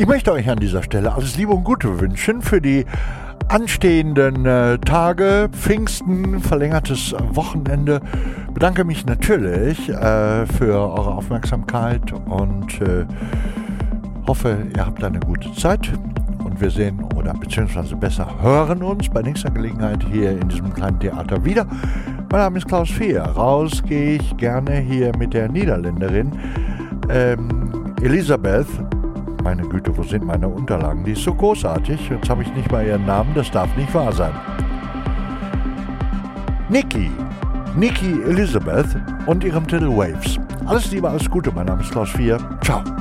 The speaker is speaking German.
Ich möchte euch an dieser Stelle alles Liebe und Gute wünschen für die anstehenden Tage, Pfingsten, verlängertes Wochenende. Bedanke mich natürlich für eure Aufmerksamkeit und hoffe, ihr habt eine gute Zeit. Und wir sehen oder beziehungsweise besser hören uns bei nächster Gelegenheit hier in diesem kleinen Theater wieder. Mein Name ist Klaus Fehr. Raus gehe ich gerne hier mit der Niederländerin Elisabeth. Meine Güte, wo sind meine Unterlagen? Die ist so großartig. Jetzt habe ich nicht mal ihren Namen, das darf nicht wahr sein. Niki Elisabeth und ihrem Titel Waves. Alles Liebe, alles Gute. Mein Name ist Klaus Fehr. Ciao.